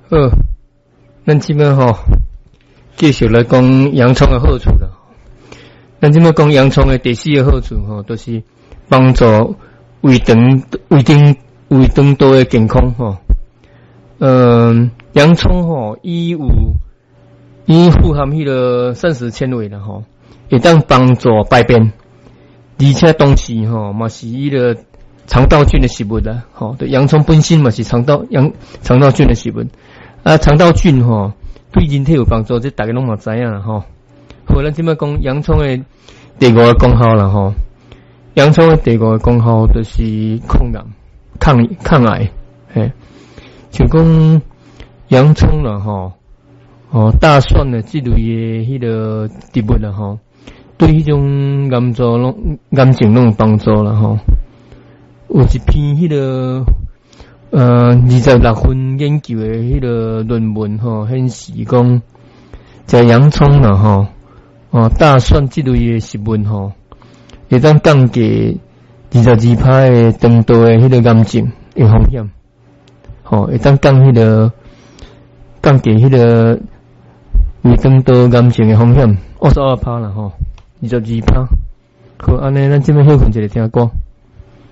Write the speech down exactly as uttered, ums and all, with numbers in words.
好，咱即摆吼继续来讲洋葱的好处啦。咱即摆讲洋葱的第四个好处吼，就是帮助胃肠、胃肠、胃肠道的健康吼。嗯，洋葱吼，伊有伊富含迄个膳食纤维啦吼，会当帮助排便，而且同时吼嘛是伊个肠道菌的食物啦，吼，对，洋葱本身嘛是肠道洋肠道菌的食物。啊，肠道菌吼对人体有帮助，这大家拢嘛知影啦吼。好，咱即摆讲洋葱的第五个功效啦吼。洋葱的第五个功效就是抗癌、抗抗癌，嘿，就讲洋葱啦吼，哦，大蒜的这类的迄个植物啦吼，对迄种癌症拢癌症拢有帮助啦吼。有一篇迄个。呃，二十六份研究的迄个论文吼，显示讲，食洋葱啦吼，哦，大蒜这类的食物吼，会当降低二十二趴的肠道的迄个癌症的风险，吼，会当降迄个降低迄个胃肠道癌症的风险二十二趴啦吼，二十二趴。好，安尼咱这边休困一下听歌。